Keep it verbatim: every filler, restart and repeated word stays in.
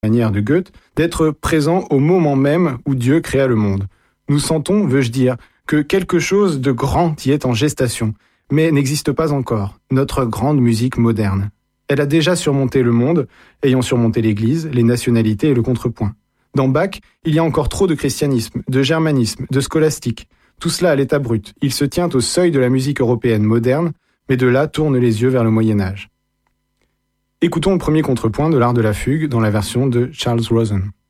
manière de Goethe, d'être présent au moment même où Dieu créa le monde. Nous sentons, veux-je dire, que quelque chose de grand y est en gestation, mais n'existe pas encore, notre grande musique moderne. Elle a déjà surmonté le monde, ayant surmonté l'Église, les nationalités et le contrepoint. Dans Bach, il y a encore trop de christianisme, de germanisme, de scolastique. Tout cela à l'état brut. Il se tient au seuil de la musique européenne moderne, mais de là tourne les yeux vers le Moyen-Âge. Écoutons le premier contrepoint de l'art de la fugue dans la version de Charles Rosen.